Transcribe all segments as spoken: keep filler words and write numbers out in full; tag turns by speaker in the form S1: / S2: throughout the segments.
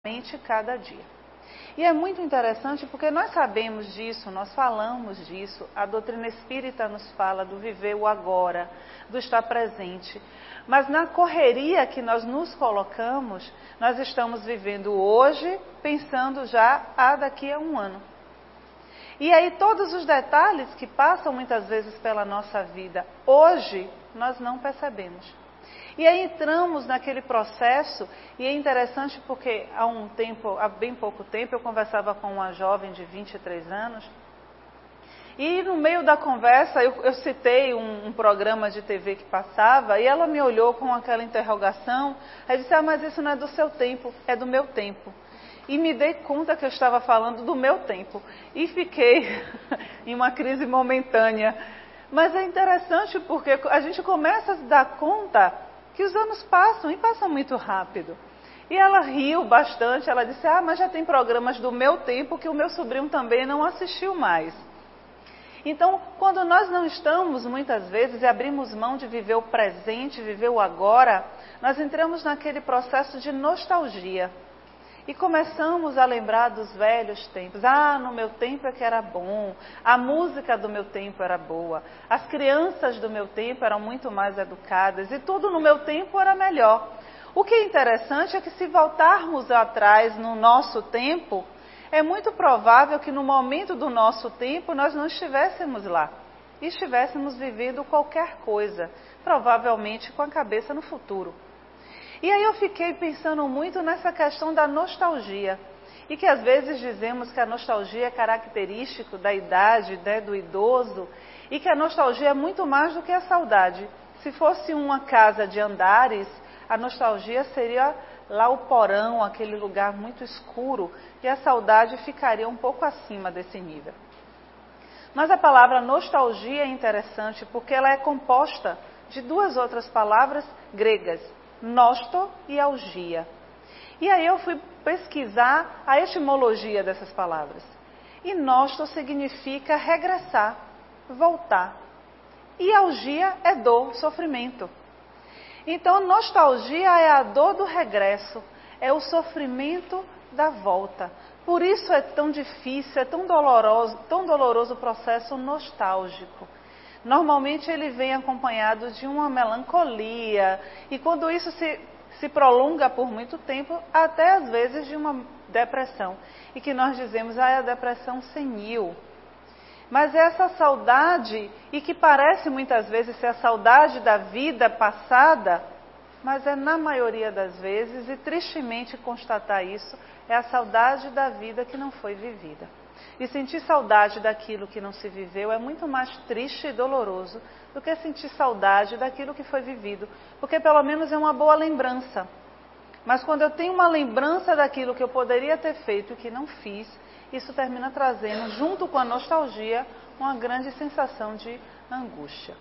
S1: cada dia. E é muito interessante porque nós sabemos disso, nós falamos disso, a doutrina espírita nos fala do viver o agora, do estar presente. Mas na correria que nós nos colocamos, nós estamos vivendo hoje, pensando já a daqui a um ano. E aí todos os detalhes que passam muitas vezes pela nossa vida, hoje nós não percebemos. E aí entramos naquele processo, e é interessante porque há um tempo, há bem pouco tempo, eu conversava com uma jovem de vinte e três anos, e no meio da conversa eu, eu citei um, um programa de T V que passava, e ela me olhou com aquela interrogação, aí disse, ah, mas isso não é do seu tempo, é do meu tempo. E me dei conta que eu estava falando do meu tempo, e fiquei em uma crise momentânea. Mas é interessante porque a gente começa a se dar conta que os anos passam e passam muito rápido. E ela riu bastante, ela disse, ah, mas já tem programas do meu tempo que o meu sobrinho também não assistiu mais. Então, quando nós não estamos, muitas vezes, e abrimos mão de viver o presente, viver o agora, nós entramos naquele processo de nostalgia. E começamos a lembrar dos velhos tempos. Ah, no meu tempo é que era bom. A música do meu tempo era boa. As crianças do meu tempo eram muito mais educadas. E tudo no meu tempo era melhor. O que é interessante é que se voltarmos atrás no nosso tempo, é muito provável que no momento do nosso tempo nós não estivéssemos lá. E estivéssemos vivendo qualquer coisa. Provavelmente com a cabeça no futuro. E aí eu fiquei pensando muito nessa questão da nostalgia. E que às vezes dizemos que a nostalgia é característico da idade, né, do idoso. E que a nostalgia é muito mais do que a saudade. Se fosse uma casa de andares, a nostalgia seria lá o porão, aquele lugar muito escuro. E a saudade ficaria um pouco acima desse nível. Mas a palavra nostalgia é interessante porque ela é composta de duas outras palavras gregas. Nosto e algia. E aí eu fui pesquisar a etimologia dessas palavras. E nosto significa regressar, voltar. E algia é dor, sofrimento. Então, nostalgia é a dor do regresso, é o sofrimento da volta. Por isso é tão difícil, é tão doloroso, tão doloroso o processo nostálgico. Normalmente ele vem acompanhado de uma melancolia, e quando isso se, se prolonga por muito tempo, até às vezes de uma depressão. E que nós dizemos, ah, é a depressão senil. Mas é essa saudade, e que parece muitas vezes ser a saudade da vida passada, mas é na maioria das vezes, e tristemente constatar isso, é a saudade da vida que não foi vivida. E sentir saudade daquilo que não se viveu é muito mais triste e doloroso do que sentir saudade daquilo que foi vivido. Porque pelo menos é uma boa lembrança. Mas quando eu tenho uma lembrança daquilo que eu poderia ter feito e que não fiz, isso termina trazendo, junto com a nostalgia, uma grande sensação de angústia.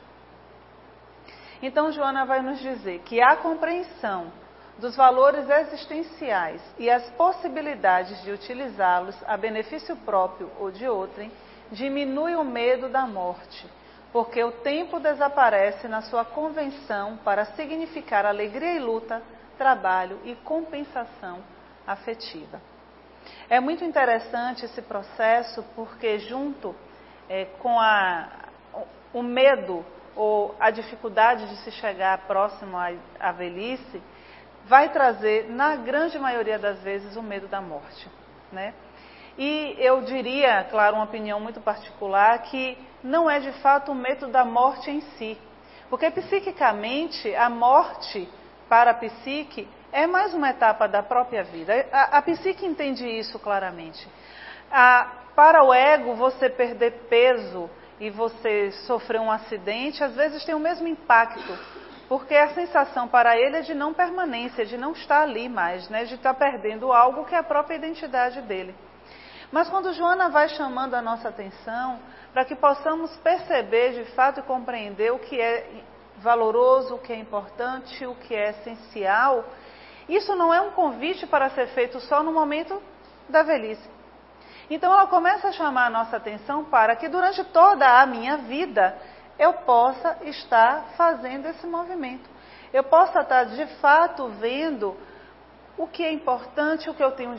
S1: Então Joana vai nos dizer que a compreensão dos valores existenciais e as possibilidades de utilizá-los a benefício próprio ou de outrem, diminui o medo da morte, porque o tempo desaparece na sua convenção para significar alegria e luta, trabalho e compensação afetiva. É muito interessante esse processo porque junto é, com a, o medo ou a dificuldade de se chegar próximo à, à velhice, vai trazer, na grande maioria das vezes, o medo da morte, né? E eu diria, claro, uma opinião muito particular, que não é de fato o medo da morte em si. Porque psiquicamente, a morte para a psique é mais uma etapa da própria vida. A, a psique entende isso claramente. A, para o ego, você perder peso e você sofrer um acidente, às vezes tem o mesmo impacto. Porque a sensação para ele é de não permanência, de não estar ali mais, né? De estar perdendo algo que é a própria identidade dele. Mas quando Joana vai chamando a nossa atenção, para que possamos perceber de fato e compreender o que é valoroso, o que é importante, o que é essencial, isso não é um convite para ser feito só no momento da velhice. Então ela começa a chamar a nossa atenção para que durante toda a minha vida eu possa estar fazendo esse movimento. Eu possa estar de fato vendo o que é importante, o que eu tenho